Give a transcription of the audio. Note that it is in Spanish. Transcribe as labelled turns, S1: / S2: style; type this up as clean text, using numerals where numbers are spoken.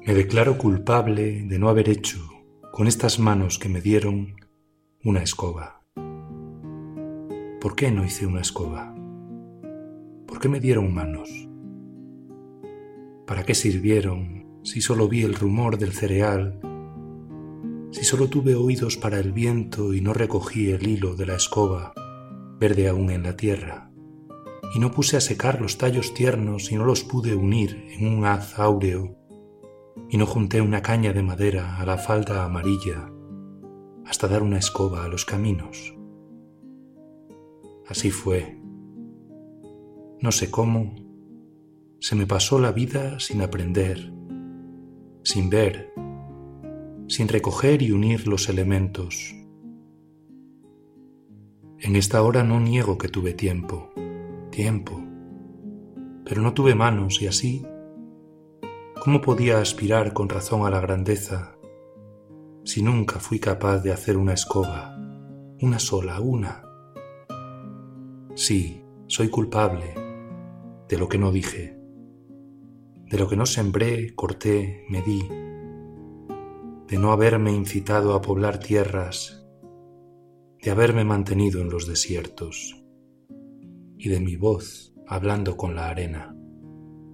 S1: Me declaro culpable de no haber hecho, con estas manos que me dieron, una escoba. ¿Por qué no hice una escoba? ¿Por qué me dieron manos? ¿Para qué sirvieron si solo vi el rumor del cereal? Si solo tuve oídos para el viento y no recogí el hilo de la escoba, verde aún en la tierra, y no puse a secar los tallos tiernos y no los pude unir en un haz áureo, y no junté una caña de madera a la falda amarilla hasta dar una escoba a los caminos. Así fue. No sé cómo, se me pasó la vida sin aprender, sin ver, sin recoger y unir los elementos. En esta hora no niego que tuve tiempo, pero no tuve manos y así, ¿cómo podía aspirar con razón a la grandeza si nunca fui capaz de hacer una escoba, una sola, una? Sí, soy culpable de lo que no dije, de lo que no sembré, corté, medí, de no haberme incitado a poblar tierras, de haberme mantenido en los desiertos y de mi voz hablando con la arena.